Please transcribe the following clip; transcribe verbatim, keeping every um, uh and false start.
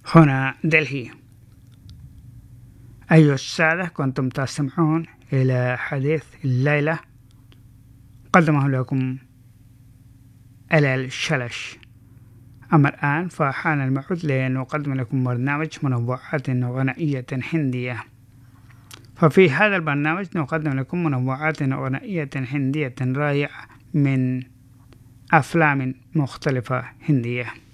هنا دلهي. أيها السادة، كنتم تستمعون إلى حديث الليلة قدمه لكم ألال الشلش. أما الآن فحان الموعد لنقدم لكم برنامج منوعات غنائية هندية. ففي هذا البرنامج نقدم لكم منوعات غنائية هندية رائعة من أفلام مختلفة هندية.